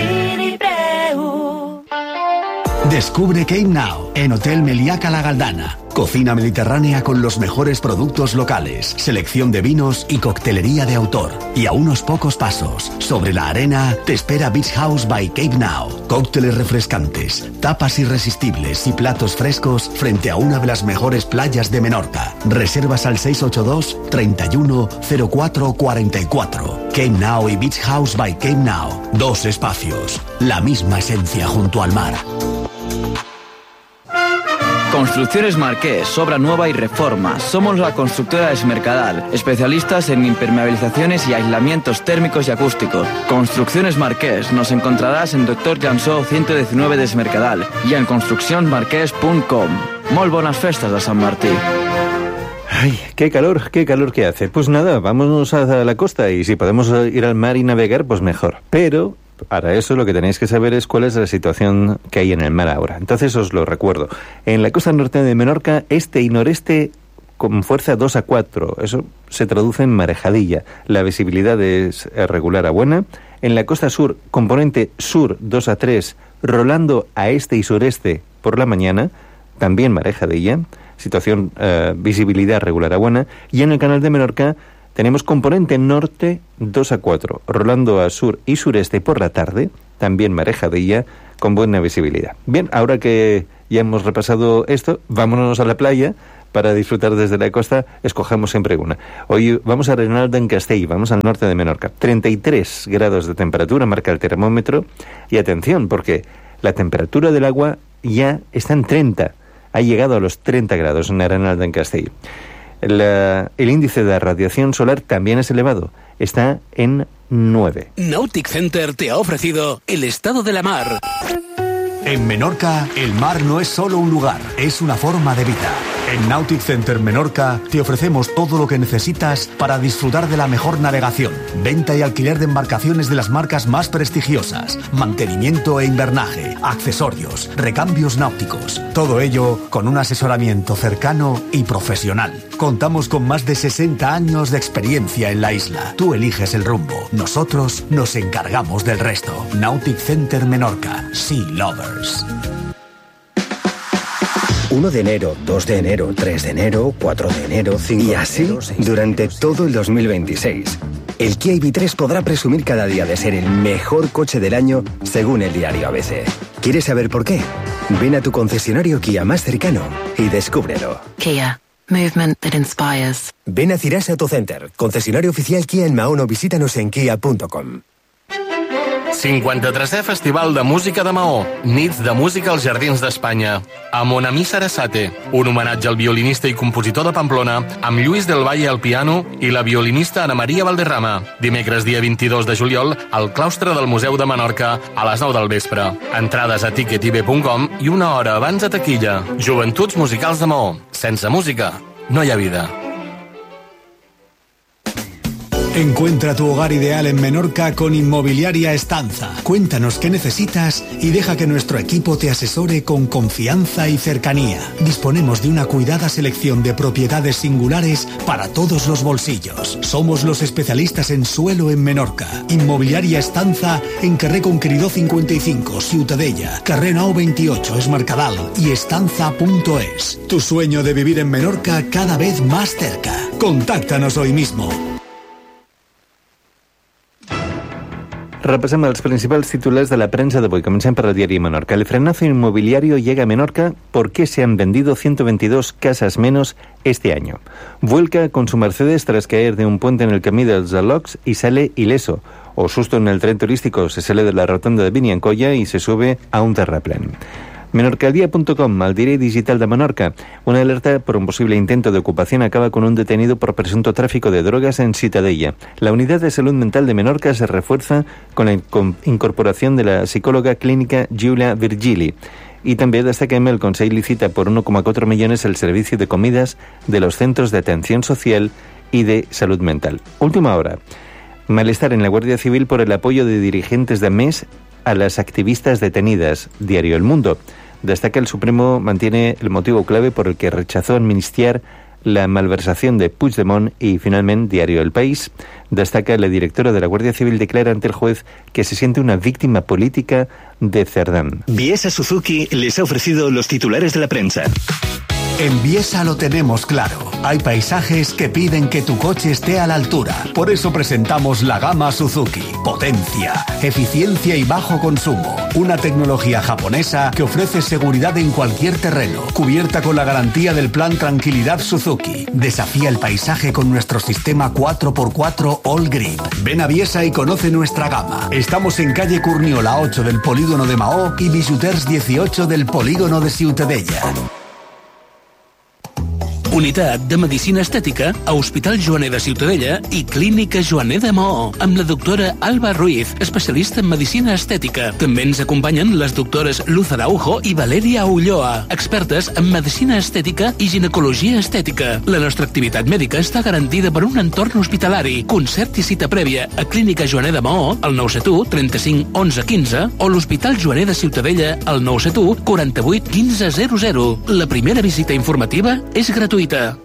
S14: Descubre Cape Now en Hotel Meliaca La Galdana. Cocina mediterránea con los mejores productos locales, selección de vinos y coctelería de autor. Y a unos pocos pasos, sobre la arena, te espera Beach House by Cape Now. Cócteles refrescantes, tapas irresistibles y platos frescos frente a una de las mejores playas de Menorca. Reservas al seis ocho dos, treinta y uno, cero cuatro cuarenta y cuatro. Cape Now y Beach House by Cape Now. Dos espacios, la misma esencia junto al mar.
S15: Construcciones Marqués, obra nueva y reforma. Somos la constructora de Mercadal, especialistas en impermeabilizaciones y aislamientos térmicos y acústicos. Construcciones Marqués, nos encontrarás en Doctor Jansó ciento diecinueve de Mercadal y en construcción marqués punto com. Molt bones festes de San Martí.
S3: Ay, qué calor, qué calor que hace. Pues nada, vámonos a la costa y si podemos ir al mar y navegar, pues mejor. Pero para eso lo que tenéis que saber es cuál es la situación que hay en el mar ahora. Entonces os lo recuerdo. En la costa norte de Menorca, este y noreste con fuerza dos a cuatro. Eso se traduce en marejadilla. La visibilidad es regular a buena. En la costa sur, componente sur dos a tres, rolando a este y sureste por la mañana, también marejadilla. Situación, eh, visibilidad regular a buena. Y en el canal de Menorca tenemos componente norte dos a cuatro, rolando a sur y sureste por la tarde, también marejadilla, con buena visibilidad. Bien, ahora que ya hemos repasado esto, vámonos a la playa para disfrutar desde la costa. Escojamos siempre una. Hoy vamos a Arenal d'en Castell, vamos al norte de Menorca. treinta y tres grados de temperatura marca el termómetro. Y atención, porque la temperatura del agua ya está en treinta. Ha llegado a los treinta grados en Arenal d'en Castell. El, uh, el índice de radiación solar también es elevado. Está en nueve.
S5: Nautic Center te ha ofrecido el estado de la mar.
S14: En Menorca, el mar no es solo un lugar, es una forma de vida. En Nautic Center Menorca te ofrecemos todo lo que necesitas para disfrutar de la mejor navegación, venta y alquiler de embarcaciones de las marcas más prestigiosas, mantenimiento e invernaje, accesorios, recambios náuticos. Todo ello con un asesoramiento cercano y profesional. Contamos con más de sesenta años de experiencia en la isla. Tú eliges el rumbo, nosotros nos encargamos del resto. Nautic Center Menorca, Sea Lovers.
S16: uno de enero, dos de enero, tres de enero, cuatro de enero, cinco y así de enero, durante todo el dos mil veintiséis. El Kia I V tres podrá presumir cada día de ser el mejor coche del año según el diario A B C. ¿Quieres saber por qué? Ven a tu concesionario Kia más cercano y descúbrelo.
S17: Kia. Movement that inspires.
S16: Ven a Cirasa Autocenter, concesionario oficial Kia en Mahón o visítanos en kia punto com.
S18: cinquanta-tresè Festival de Música de Maó. Nits de música als Jardins d'Espanya. A Mon Ami Sarasate, un homenatge al violinista i compositor de Pamplona, amb Lluís del Valle al piano i la violinista Ana Maria Valderrama. Dimecres dia vint-i-dos de juliol al claustre del Museu de Menorca a les nou del vespre. Entrades a ticket i be punt com i una hora abans a taquilla. Joventuts Musicals de Maó. Sense música no hi ha vida.
S14: Encuentra tu hogar ideal en Menorca con Inmobiliaria Estanza. Cuéntanos qué necesitas y deja que nuestro equipo te asesore con confianza y cercanía. Disponemos de una cuidada selección de propiedades singulares para todos los bolsillos. Somos los especialistas en suelo en Menorca. Inmobiliaria Estanza en Carrer Conqueridor cincuenta y cinco, Ciutadella, Carrer Nou veintiocho, Es Mercadal y estanza punto es. Tu sueño de vivir en Menorca cada vez más cerca. Contáctanos hoy mismo.
S3: Repasemos los principales titulares de la prensa de hoy. Comencem por el diario Menorca. El frenazo inmobiliario llega a Menorca. ¿Por qué se han vendido ciento veintidós casas menos este año? Vuelca con su Mercedes tras caer de un puente en el camí dels Alocs y sale ileso. O susto en el tren turístico. Se sale de la rotonda de Biniancoya y se sube a un terraplén. Menorcadia punto com, al diario digital de Menorca. Una alerta por un posible intento de ocupación acaba con un detenido por presunto tráfico de drogas en Ciutadella. La unidad de salud mental de Menorca se refuerza con la incorporación de la psicóloga clínica Giulia Virgili. Y también destaquem el Consell licita por uno coma cuatro millones el servicio de comidas de los centros de atención social y de salud mental. Última hora. Malestar en la Guardia Civil por el apoyo de dirigentes de M E S a las activistas detenidas. Diario El Mundo. Destaca el Supremo mantiene el motivo clave por el que rechazó amnistiar la malversación de Puigdemont y finalmente Diario El País. Destaca la directora de la Guardia Civil declara ante el juez que se siente una víctima política de Cerdán.
S19: Biesa Suzuki les ha ofrecido los titulares de la prensa.
S14: En Biesa lo tenemos claro. Hay paisajes que piden que tu coche esté a la altura. Por eso presentamos la gama Suzuki. Potencia, eficiencia y bajo consumo. Una tecnología japonesa que ofrece seguridad en cualquier terreno. Cubierta con la garantía del plan Tranquilidad Suzuki. Desafía el paisaje con nuestro sistema cuatro por cuatro All Grip. Ven a Biesa y conoce nuestra gama. Estamos en calle Curniola ocho del Polígono de Maó y Bijuters dieciocho del Polígono de Ciutadella.
S5: Unitat de Medicina Estètica a Hospital Joaner de Ciutadella i Clínica Joaner de Maó, amb la doctora Alba Ruiz, especialista en Medicina Estètica. També ens acompanyen les doctores Luz Araujo i Valeria Ulloa, expertes en Medicina Estètica i Ginecologia Estètica. La nostra activitat mèdica està garantida per un entorn hospitalari. Concert i cita prèvia a Clínica Joaner de Maó, al nou set u trenta-cinc onze quinze, o l'Hospital Joaner de Ciutadella, al nou set u quaranta-vuit quinze zero zero. La primera visita informativa és gratuïta.